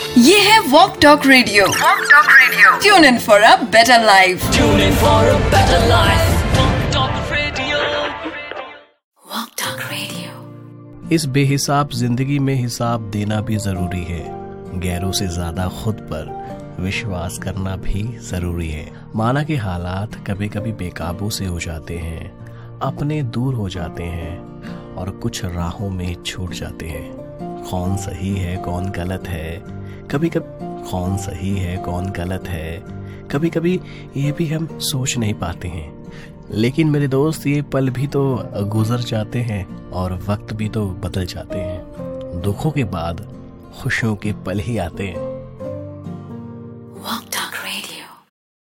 ये है walk talk radio. Tune in for a better life. Walk talk radio. इस बेहिसाब जिंदगी में हिसाब देना भी जरूरी है। गैरों से ज्यादा खुद पर विश्वास करना भी जरूरी है। माना कि हालात कभी कभी बेकाबू से हो जाते हैं, अपने दूर हो जाते हैं और कुछ राहों में छूट जाते हैं। कौन सही है कौन गलत है, कभी कभी ये भी हम सोच नहीं पाते हैं। लेकिन मेरे दोस्त, ये पल भी तो गुजर जाते हैं और वक्त भी तो बदल जाते हैं। दुखों के बाद खुशियों के पल ही आते हैं।